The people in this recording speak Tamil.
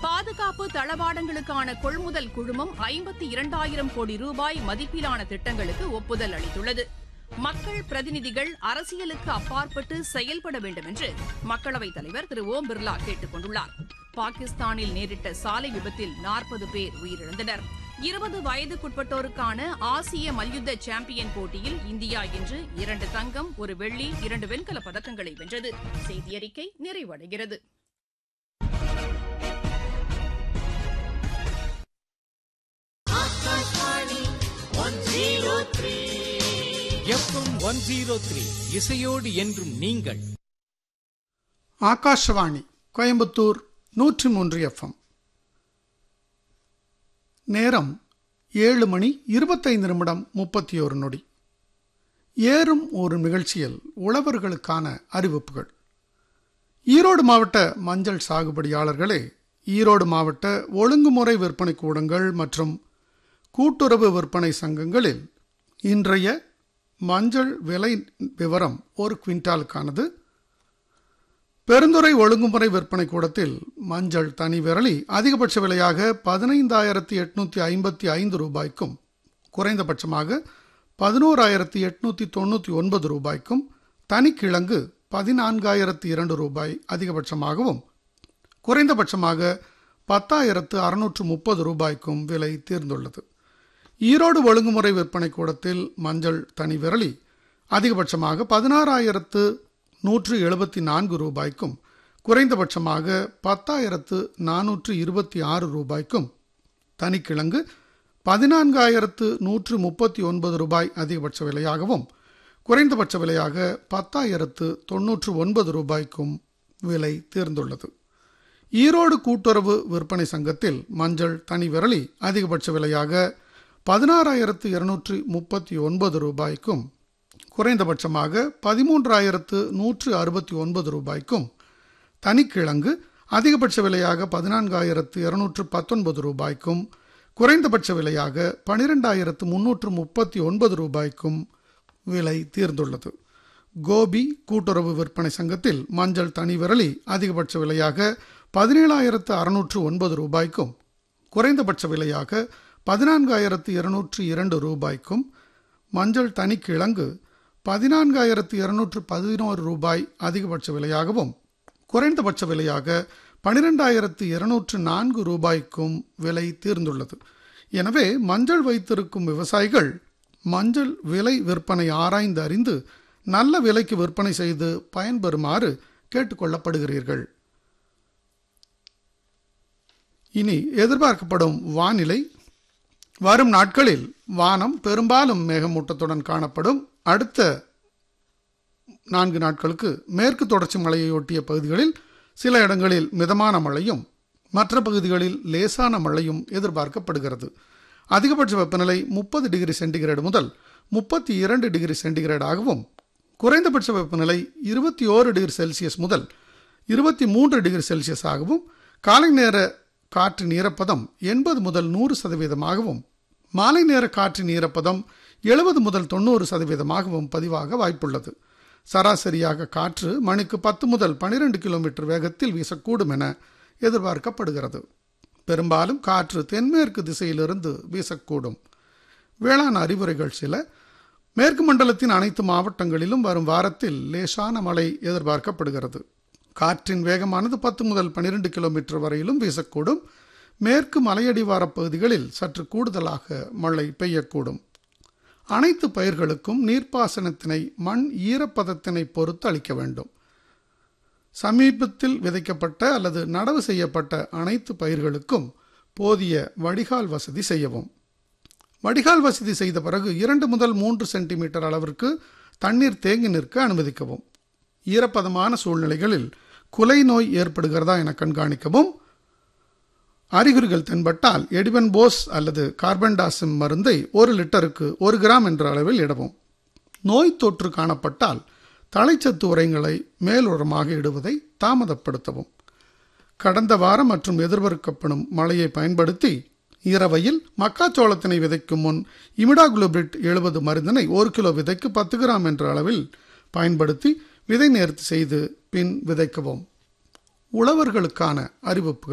பாதுகாப்பு தளவாடங்களுக்கான கொள்முதல் குழுமம் 52,000 கோடி ரூபாய் மதிப்பிலான திட்டங்களுக்கு ஒப்புதல் அளித்துள்ளது. மக்கள் பிரதிநிதிகள் அரசியலுக்கு அப்பாற்பட்டு செயல்பட வேண்டும் என்று மக்களவைத் தலைவர் திரு ஓம் பிர்லா கேட்டுக் கொண்டுள்ளார். பாகிஸ்தானில் நேரிட்ட சாலை விபத்தில் 40 பேர் உயிரிழந்தனர். 20 வயதுக்குட்பட்டோருக்கான ஆசிய மல்யுத்த சாம்பியன் போட்டியில் இந்தியா இன்று 2 தங்கம், 1 வெள்ளி, 2 வெண்கலப் பதக்கங்களை வென்றது. செய்தியறிக்கை நிறைவடைகிறது. FM 103 இசையோடு என்றும் நீங்கள். ஆகாஷவாணி கோயம்புத்தூர் 103 FM. நேரம் 7:25:31 ஏறும் ஒரு நிகழ்ச்சியில் உழவர்களுக்கான அறிவிப்புகள். ஈரோடு மாவட்ட மஞ்சள் சாகுபடியாளர்களே, ஈரோடு மாவட்ட ஒழுங்குமுறை விற்பனை கூடங்கள் மற்றும் கூட்டுறவு விற்பனை சங்கங்களில் இன்றைய மஞ்சள் விலை விவரம் ஒரு குவிண்டாலுக்கானது. பெருந்துறை ஒழுங்குமுறை விற்பனை கூடத்தில் மஞ்சள் தனி விரலி அதிகபட்ச விலையாக 15,855 ரூபாய்க்கும், குறைந்தபட்சமாக 11,899 ரூபாய்க்கும், தனிக்கிழங்கு 14,002 ரூபாய் அதிகபட்சமாகவும், குறைந்தபட்சமாக 10,630 ரூபாய்க்கும் விலை தேர்ந்துள்ளது. ஈரோடு ஒழுங்குமுறை விற்பனை கூடத்தில் மஞ்சள் தனி விரலி அதிகபட்சமாக 16,174 ரூபாய்க்கும், குறைந்தபட்சமாக 10,426 ரூபாய்க்கும், தனிக்கிழங்கு 14,139 ரூபாய் அதிகபட்ச விலையாகவும், குறைந்தபட்ச விலையாக 10,099 ரூபாய்க்கும் விலை தேர்ந்துள்ளது. ஈரோடு கூட்டுறவு விற்பனை சங்கத்தில் மஞ்சள் தனி விரலி அதிகபட்ச விலையாக 16,239 ரூபாய்க்கும், குறைந்தபட்சமாக 13,169 ரூபாய்க்கும், தனிக்கிழங்கு அதிகபட்ச விலையாக 14,219 ரூபாய்க்கும், குறைந்தபட்ச விலையாக 12,339 ரூபாய்க்கும் விலை தீர்ந்துள்ளது. கோபி கூட்டுறவு விற்பனை சங்கத்தில் மஞ்சள் தனி விரலி அதிகபட்ச விலையாக 17,609 ரூபாய்க்கும், குறைந்தபட்ச விலையாக 14,202 ரூபாய்க்கும், மஞ்சள் தனிக்கிழங்கு 14,211 ரூபாய் அதிகபட்ச விலையாகவும், குறைந்தபட்ச விலையாக 12,204 ரூபாய்க்கும் விலை தீர்ந்துள்ளது. எனவே மஞ்சள் வைத்திருக்கும் விவசாயிகள் மஞ்சள் விலை விற்பனை ஆராய்ந்து அறிந்து நல்ல விலைக்கு விற்பனை செய்து பயன்பெறுமாறு கேட்டுக்கொள்ளப்படுகிறீர்கள். இனி எதிர்பார்க்கப்படும் வானிலை. வரும் நாட்களில் வானம் பெரும்பாலும் மேகமூட்டத்துடன் காணப்படும். அடுத்த 4 நாட்களுக்கு மேற்கு தொடர்ச்சி மலையொட்டிய பகுதிகளில் சில இடங்களில் மிதமான மழையும், மற்ற பகுதிகளில் லேசான மழையும் எதிர்பார்க்கப்படுகிறது. அதிகபட்ச வெப்பநிலை 30 டிகிரி சென்டிகிரேடு முதல் 32 டிகிரி சென்டிகிரேட் ஆகவும், குறைந்தபட்ச வெப்பநிலை 21 டிகிரி செல்சியஸ் முதல் 23 டிகிரி செல்சியஸ் ஆகவும், காலை நேர காற்றின் ஈரப்பதம் 80 முதல் 100% மாலை நேர காற்றின் ஈரப்பதம் 70 முதல் 90% பதிவாக வாய்ப்புள்ளது. சராசரியாக காற்று மணிக்கு 10 முதல் 12 கிலோமீட்டர் வேகத்தில் வீசக்கூடும் என எதிர்பார்க்கப்படுகிறது. பெரும்பாலும் காற்று தென்மேற்கு திசையிலிருந்து வீசக்கூடும். வேளாண் அறிவுரைகள் சில. மேற்கு மண்டலத்தின் அனைத்து மாவட்டங்களிலும் வரும் வாரத்தில் லேசான மழை எதிர்பார்க்கப்படுகிறது. காற்றின் வேகமானது 10 முதல் 12 கிலோமீட்டர் வரையிலும் வீசக்கூடும். மேற்கு மலையடிவார பகுதிகளில் சற்று கூடுதலாக மழை பெய்யக்கூடும். அனைத்து பயிர்களுக்கும் நீர்ப்பாசனத்தினை மண் ஈரப்பதத்தினை பொறுத்து அளிக்க வேண்டும். சமீபத்தில் விதைக்கப்பட்ட அல்லது நடவு செய்யப்பட்ட அனைத்து பயிர்களுக்கும் போதிய வடிகால் வசதி செய்யவும். வடிகால் வசதி செய்த பிறகு 2 முதல் 3 சென்டிமீட்டர் அளவிற்கு தண்ணீர் தேங்கி நிற்க அனுமதிக்கவும். ஈரப்பதமான சூழ்நிலைகளில் குலை நோய் ஏற்படுகிறதா என கண்காணிக்கவும். அறிகுறிகள் தென்பட்டால் எடிபன் போஸ் அல்லது கார்பன்டாசிம் மருந்தை 1 லிட்டருக்கு 1 கிராம் என்ற அளவில் இடவும். நோய் தொற்று காணப்பட்டால் தழைச்சத்து உரங்களை மேலுரமாக இடுவதை தாமதப்படுத்தவும். கடந்த வாரம் மற்றும் எதிர்பார்க்கப்படும் மழையை பயன்படுத்தி இரவையில் மக்காச்சோளத்தினை விதைக்கும் முன் இமிடாகுளோபிரிட் 70 மருந்தினை 1 கிலோ விதைக்கு 10 கிராம் என்ற அளவில் பயன்படுத்தி விதை நேர்த்தி செய்து பின் விதைக்கவும். உழவர்களுக்கான அறிவிப்புகள்.